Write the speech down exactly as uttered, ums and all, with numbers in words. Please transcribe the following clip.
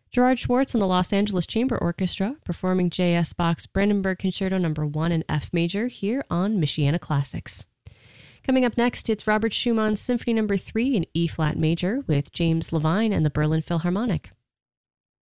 Gerard Schwartz and the Los Angeles Chamber Orchestra performing J S. Bach's Brandenburg Concerto number one in F major here on Michiana Classics. Coming up next, it's Robert Schumann's Symphony number three in E-flat major with James Levine and the Berlin Philharmonic.